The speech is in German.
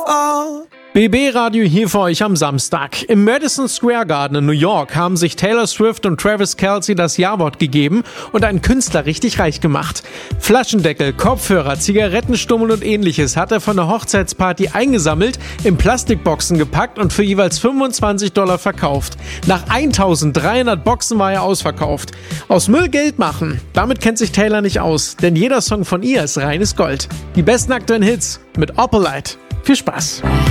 BB Radio hier für euch am Samstag. Im Madison Square Garden in New York haben sich Taylor Swift und Travis Kelce das Ja-Wort gegeben und einen Künstler richtig reich gemacht. Flaschendeckel, Kopfhörer, Zigarettenstummel und ähnliches hat er von der Hochzeitsparty eingesammelt, in Plastikboxen gepackt und für jeweils $25 verkauft. Nach 1300 Boxen war er ausverkauft. Aus Müll Geld machen, damit kennt sich Taylor nicht aus, denn jeder Song von ihr ist reines Gold. Die besten aktuellen Hits mit Opalite. Viel Spaß!